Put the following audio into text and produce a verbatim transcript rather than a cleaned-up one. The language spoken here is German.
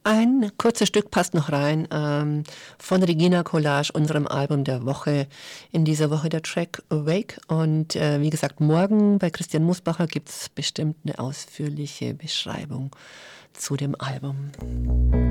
Ein kurzes Stück passt noch rein, ähm, von Regina Collage, unserem Album der Woche. In dieser Woche der Track Awake. Und äh, wie gesagt, morgen bei Christian Musbacher gibt es bestimmt eine ausführliche Beschreibung zu dem Album.